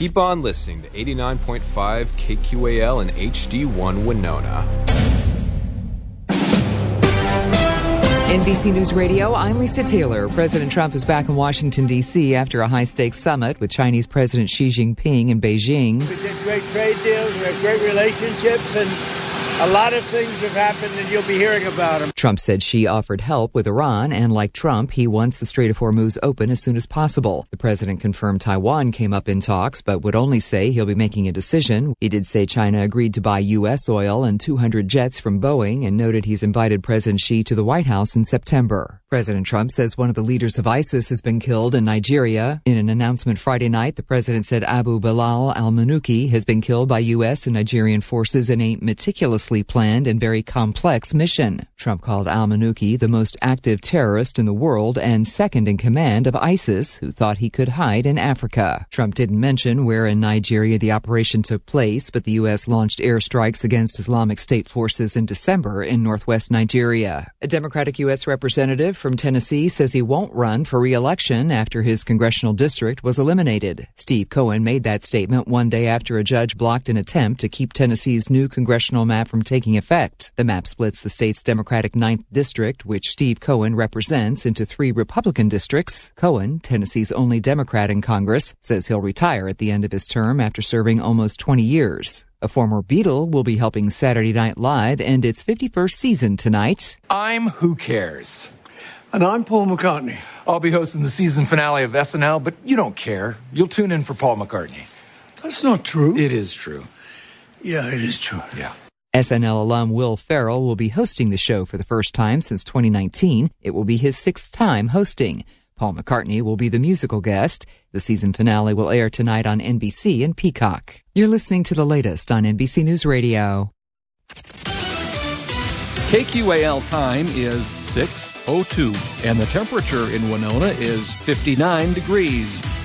Keep on listening to 89.5 KQAL and HD1 Winona. NBC News Radio, I'm Lisa Taylor. President Trump is back in Washington, D.C. after a high-stakes summit with Chinese President Xi Jinping in Beijing. We did great trade deals, we have great relationships, and a lot of things have happened, and you'll be hearing about them. Trump said Xi offered help with Iran, and like Trump, he wants the Strait of Hormuz open as soon as possible. The president confirmed Taiwan came up in talks, but would only say he'll be making a decision. He did say China agreed to buy U.S. oil and 200 jets from Boeing, and noted he's invited President Xi to the White House in September. President Trump says one of the leaders of ISIS has been killed in Nigeria. In an announcement Friday night, the president said Abu Bilal al-Manuki has been killed by U.S. and Nigerian forces in a meticulously planned and very complex mission. Trump called al-Manuki the most active terrorist in the world and second in command of ISIS, who thought he could hide in Africa. Trump didn't mention where in Nigeria the operation took place, but the U.S. launched airstrikes against Islamic State forces in December in northwest Nigeria. A Democratic U.S. representative from Tennessee says he won't run for re-election after his congressional district was eliminated. Steve Cohen made that statement one day after a judge blocked an attempt to keep Tennessee's new congressional map from taking effect. The map splits the state's Democratic 9th district, which Steve Cohen represents, into 3 Republican districts. Cohen, Tennessee's only Democrat in Congress, says he'll retire at the end of his term after serving almost 20 years. A former Beatle will be helping Saturday Night Live end its 51st season tonight. I'm Who Cares? And I'm Paul McCartney. I'll be hosting the season finale of SNL, but you don't care. You'll tune in for Paul McCartney. That's not true. It is true. Yeah, it is true. Yeah. SNL alum Will Ferrell will be hosting the show for the first time since 2019. It will be his 6th time hosting. Paul McCartney will be the musical guest. The season finale will air tonight on NBC and Peacock. You're listening to the latest on NBC News Radio. KQAL time is 6:02, and the temperature in Winona is 59 degrees.